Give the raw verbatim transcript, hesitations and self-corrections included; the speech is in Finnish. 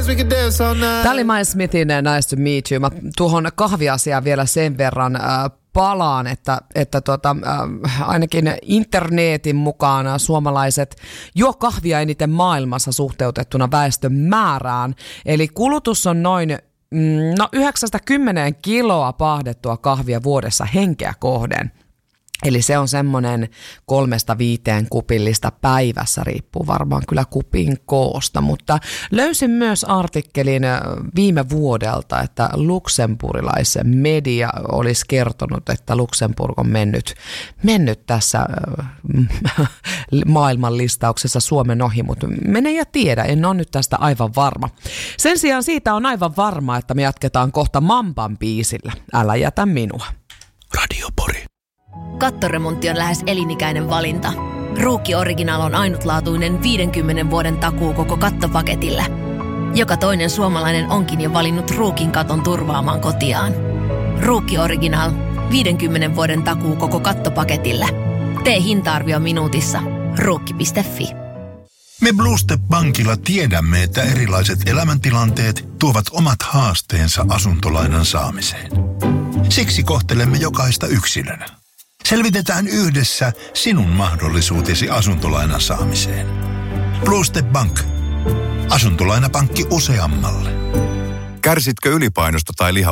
dance, we can dance all night. Tämä oli Miles Smithin Nice to Meet You. Mä tuohon kahviasiaan vielä sen verran äh, palaan, että, että tota, äh, ainakin internetin mukaan suomalaiset juo kahvia eniten maailmassa suhteutettuna väestön määrään. Eli kulutus on noin mm, no, yhdeksästä kymmeneen kiloa pahdettua kahvia vuodessa henkeä kohden. Eli se on semmoinen kolmesta viiteen kupillista päivässä, riippuu varmaan kyllä kupin koosta, mutta löysin myös artikkelin viime vuodelta, että luxemburilaisen media olisi kertonut, että Luxemburg on mennyt, mennyt tässä maailmanlistauksessa Suomen ohi, mutta mene ja tiedä, en ole nyt tästä aivan varma. Sen sijaan siitä on aivan varma, että me jatketaan kohta Mamban biisillä. Älä jätä minua. Radio Pori. Kattoremontti on lähes elinikäinen valinta. Ruukki Original on ainutlaatuinen viidenkymmenen vuoden takuu koko kattopaketille. Joka toinen suomalainen onkin jo valinnut Ruukin katon turvaamaan kotiaan. Ruukki Original. viidenkymmenen vuoden takuu koko kattopaketille. Tee hinta-arvio minuutissa. Ruukki piste fi. Me Blue Step Bankilla tiedämme, että erilaiset elämäntilanteet tuovat omat haasteensa asuntolainan saamiseen. Siksi kohtelemme jokaista yksilönä. Selvitetään yhdessä sinun mahdollisuutesi asuntolainan saamiseen. Blue Step Bank. Asuntolainapankki useammalle. Kärsitkö ylipainosta tai liha